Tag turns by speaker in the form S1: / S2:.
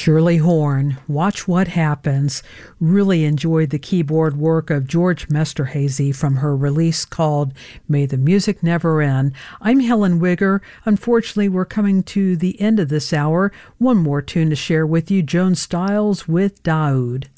S1: Shirley Horn, Watch What Happens. Really enjoyed the keyboard work of George Mesterhazy from her release called May the Music Never End. I'm Helen Wigger. Unfortunately, we're coming to the end of this hour. One more tune to share with you, Joan Styles with Daoud.